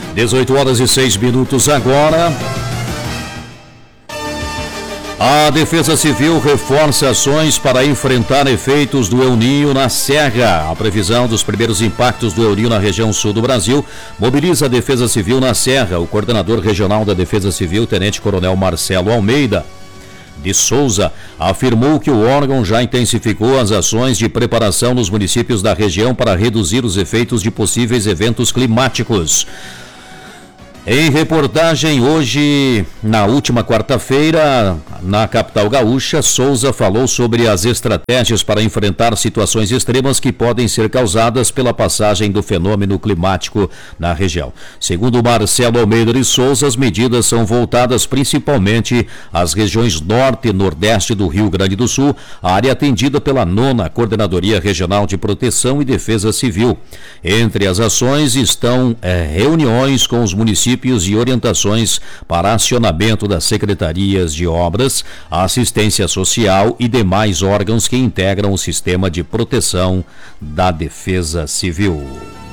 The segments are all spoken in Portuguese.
18h06 agora. A Defesa Civil reforça ações para enfrentar efeitos do El Niño na Serra. A previsão dos primeiros impactos do El Niño na região sul do Brasil mobiliza a Defesa Civil na Serra. O coordenador regional da Defesa Civil, Tenente Coronel Marcelo Almeida de Souza, afirmou que o órgão já intensificou as ações de preparação nos municípios da região para reduzir os efeitos de possíveis eventos climáticos. Em reportagem hoje, na última quarta-feira, na capital gaúcha, Souza falou sobre as estratégias para enfrentar situações extremas que podem ser causadas pela passagem do fenômeno climático na região. Segundo Marcelo Almeida de Souza, as medidas são voltadas principalmente às regiões norte e nordeste do Rio Grande do Sul, a área atendida pela 9ª Coordenadoria Regional de Proteção e Defesa Civil. Entre as ações estão reuniões com os municípios e orientações para acionamento das secretarias de obras, assistência social e demais órgãos que integram o sistema de proteção da Defesa Civil.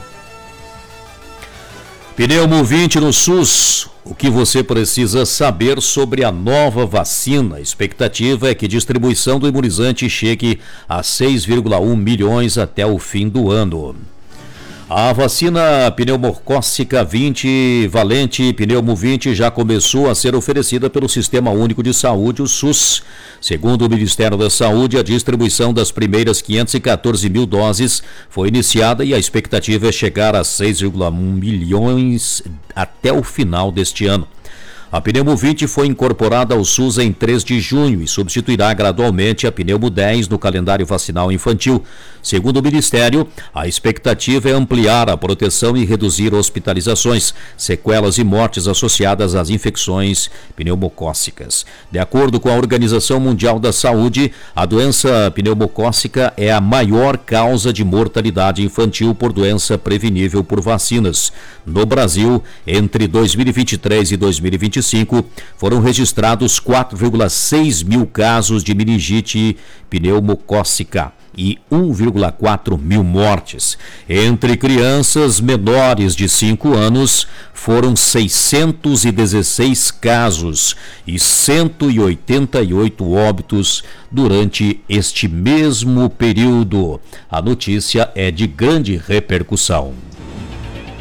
Pneumo 20 no SUS. O que você precisa saber sobre a nova vacina? A expectativa é que a distribuição do imunizante chegue a 6,1 milhões até o fim do ano. A vacina pneumocócica 20 Valente Pneumo 20 já começou a ser oferecida pelo Sistema Único de Saúde, o SUS. Segundo o Ministério da Saúde, a distribuição das primeiras 514 mil doses foi iniciada e a expectativa é chegar a 6,1 milhões até o final deste ano. A Pneumo 20 foi incorporada ao SUS em 3 de junho e substituirá gradualmente a Pneumo 10 no calendário vacinal infantil. Segundo o Ministério, a expectativa é ampliar a proteção e reduzir hospitalizações, sequelas e mortes associadas às infecções pneumocócicas. De acordo com a Organização Mundial da Saúde, a doença pneumocócica é a maior causa de mortalidade infantil por doença prevenível por vacinas. No Brasil, entre 2023 e 2025, foram registrados 4,6 mil casos de meningite pneumocócica e 1,4 mil mortes. Entre crianças menores de 5 anos, foram 616 casos e 188 óbitos durante este mesmo período. A notícia é de grande repercussão.